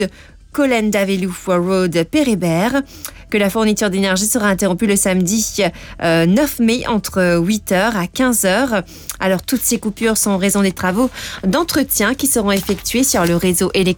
Collen-d'Avelou Road, Pérébert, que la fourniture d'énergie sera interrompue le samedi 9 mai entre 8h à 15h. Alors, toutes ces coupures sont en raison des travaux d'entretien qui seront effectués sur le réseau électrique